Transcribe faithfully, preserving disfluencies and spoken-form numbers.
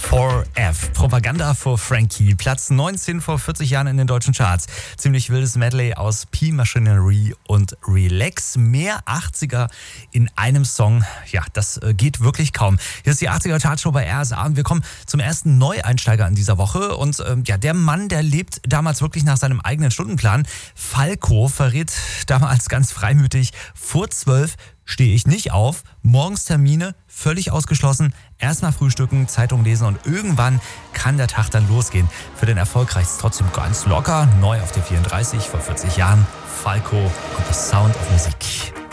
four F. Propaganda for Frankie. Platz neunzehn vor vierzig Jahren in den deutschen Charts. Ziemlich wildes Medley aus P-Machinery und Relax. Mehr achtziger in einem Song. Ja, das äh, geht wirklich kaum. Hier ist die achtziger Chartshow bei R S A und wir kommen zum ersten Neueinsteiger in dieser Woche. Und ähm, ja, der Mann, der lebt damals wirklich nach seinem eigenen Stundenplan. Falco verrät damals ganz freimütig, vor zwölf stehe ich nicht auf, morgens Termine, völlig ausgeschlossen, erstmal frühstücken, Zeitung lesen und irgendwann kann der Tag dann losgehen. Für den Erfolg reicht es trotzdem ganz locker, neu auf der vierunddreißig vor vierzig Jahren, Falco und The Sound of Music.